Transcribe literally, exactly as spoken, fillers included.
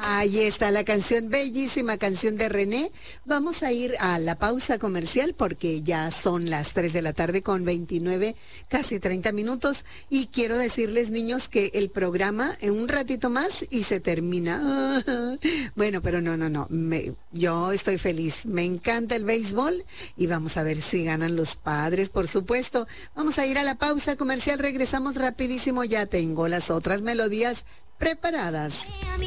Ahí está la canción, bellísima canción de René. Vamos a ir a la pausa comercial porque ya son las tres de la tarde con veintinueve, casi treinta minutos. Y quiero decirles, niños, que el programa en un ratito más y se termina. Bueno, pero no, no, no. Me, yo estoy feliz. Me encanta el béisbol y vamos a ver si ganan los Padres, por supuesto. Vamos a ir a la pausa comercial. Regresamos rapidísimo. Ya tengo las otras melodías preparadas.